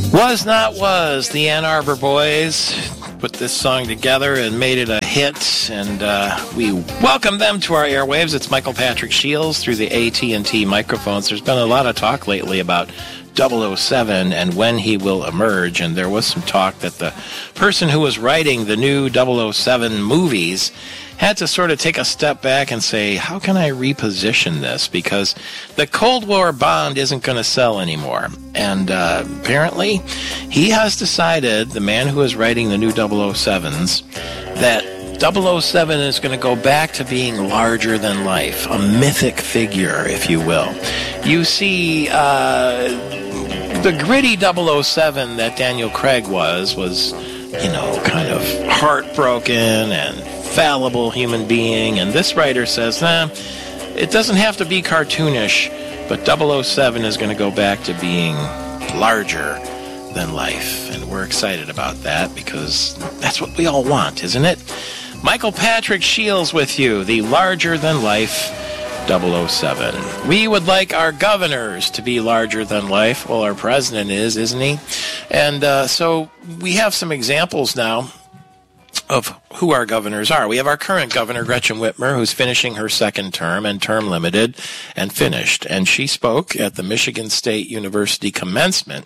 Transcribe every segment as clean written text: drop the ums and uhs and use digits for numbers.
Was Not Was, the Ann Arbor Boys put this song together and made it a hit, and we welcome them to our airwaves. It's Michael Patrick Shields through the AT&T microphones. There's been a lot of talk lately about 007 and when he will emerge, and there was some talk that the person who was writing the new 007 movies had to sort of take a step back and say, how can I reposition this? Because the Cold War Bond isn't going to sell anymore. And apparently, he has decided, the man who is writing the new 007s, that 007 is going to go back to being larger than life, a mythic figure, if you will. You see, the gritty 007 that Daniel Craig was, kind of heartbroken and fallible human being, and this writer says, it doesn't have to be cartoonish, but 007 is going to go back to being larger than life, and we're excited about that because that's what we all want, isn't it? Michael Patrick Shields with you, the larger than life 007. We would like our governors to be larger than life. Well, our president is, isn't he? And so we have some examples now of who our governors are. We have our current governor, Gretchen Whitmer, who's finishing her second term and term limited and finished. And she spoke at the Michigan State University commencement.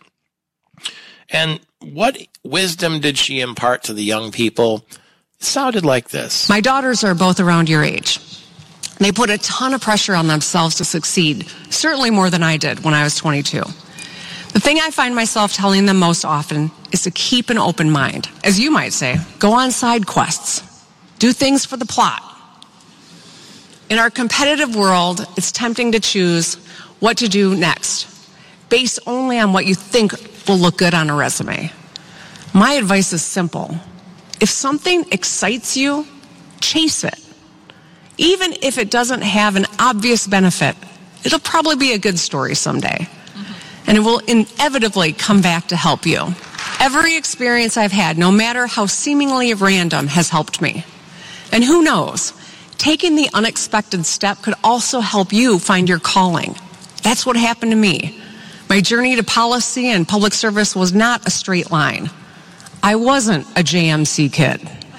And what wisdom did she impart to the young people? It sounded like this. My daughters are both around your age. They put a ton of pressure on themselves to succeed, certainly more than I did when I was 22. The thing I find myself telling them most often is to keep an open mind. As you might say, go on side quests. Do things for the plot. In our competitive world, it's tempting to choose what to do next, based only on what you think will look good on a resume. My advice is simple. If something excites you, chase it. Even if it doesn't have an obvious benefit, it'll probably be a good story someday. And it will inevitably come back to help you. Every experience I've had, no matter how seemingly random, has helped me. And who knows, taking the unexpected step could also help you find your calling. That's what happened to me. My journey to policy and public service was not a straight line. I wasn't a JMC kid.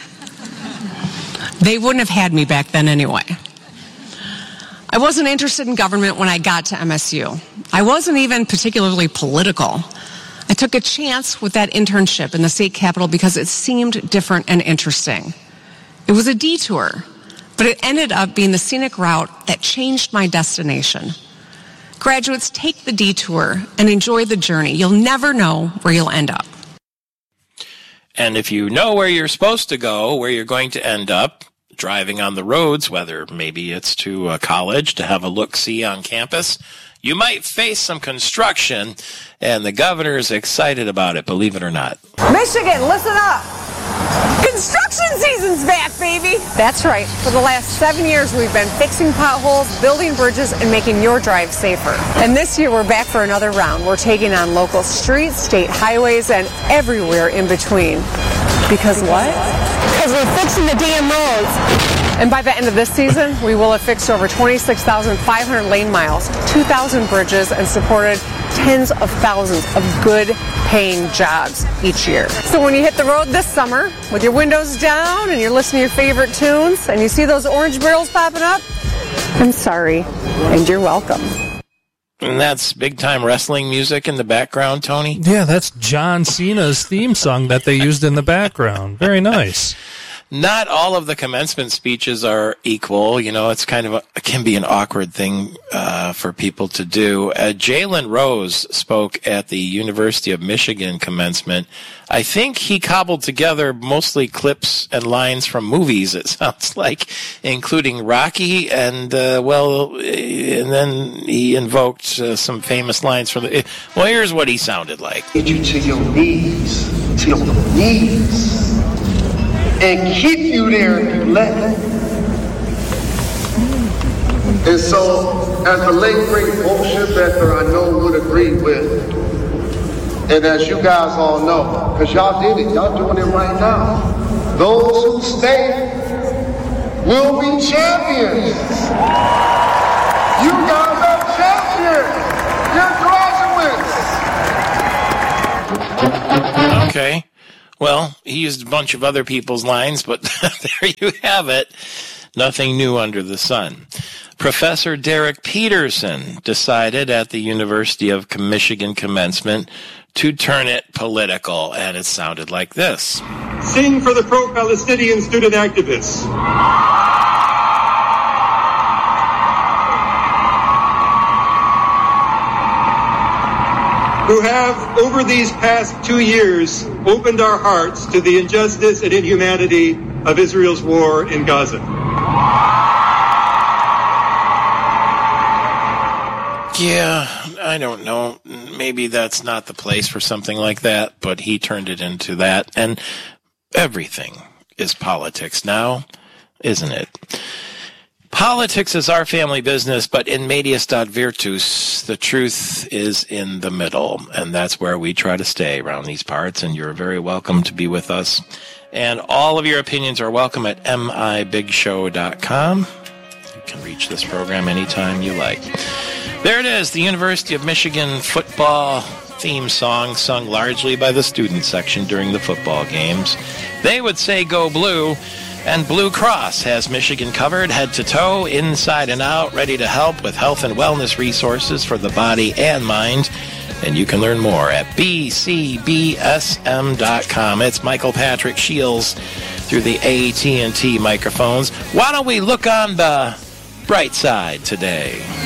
They wouldn't have had me back then anyway. I wasn't interested in government when I got to MSU. I wasn't even particularly political. I took a chance with that internship in the state capitol because it seemed different and interesting. It was a detour, but it ended up being the scenic route that changed my destination. Graduates, take the detour and enjoy the journey. You'll never know where you'll end up. And if you know where you're supposed to go, where you're going to end up, driving on the roads, whether maybe it's to a college to have a look-see on campus, you might face some construction, and the governor is excited about it, believe it or not. Michigan, listen up. Construction season's back, baby. That's right. For the last 7 years, we've been fixing potholes, building bridges, and making your drive safer. And this year, we're back for another round. We're taking on local streets, state highways, and everywhere in between. Because what? Because we're fixing the damn roads. And by the end of this season, we will have fixed over 26,500 lane miles, 2,000 bridges, and supported tens of thousands of good-paying jobs each year. So when you hit the road this summer with your windows down and you're listening to your favorite tunes and you see those orange barrels popping up, I'm sorry, and you're welcome. And that's big-time wrestling music in the background, Tony? Yeah, that's John Cena's theme song that they used in the background. Very nice. Not all of the commencement speeches are equal. You know, it's kind of it can be an awkward thing for people to do. Jalen Rose spoke at the University of Michigan commencement. I think he cobbled together mostly clips and lines from movies, it sounds like, including Rocky, and and then he invoked some famous lines from the... Well, here's what he sounded like. Get you to your knees, and keep you there if you let it. And so, as the late great Moshe Becker, I know would agree with, and as you guys all know, because y'all did it, y'all doing it right now, those who stay will be champions. You guys are champions. You're graduates. Okay. Well, he used a bunch of other people's lines, but there you have it. Nothing new under the sun. Professor Derek Peterson decided at the University of Michigan commencement to turn it political, and it sounded like this. Sing for the pro-Palestinian student activists. Who have, over these past 2 years, opened our hearts to the injustice and inhumanity of Israel's war in Gaza. Yeah, I don't know. Maybe that's not the place for something like that, but he turned it into that. And everything is politics now, isn't it? Politics is our family business, but in medias virtus, the truth is in the middle. And that's where we try to stay around these parts. And you're very welcome to be with us. And all of your opinions are welcome at mibigshow.com. You can reach this program anytime you like. There it is, the University of Michigan football theme song sung largely by the student section during the football games. They would say go blue, and Blue Cross has Michigan covered head to toe, inside and out, ready to help with health and wellness resources for the body and mind. And you can learn more at bcbsm.com. It's Michael Patrick Shields through the AT&T microphones. Why don't we look on the bright side today?